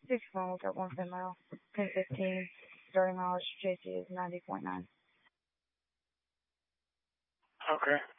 61 will get 1 mile. 10:15. Starting mileage JC is 90.9. Okay.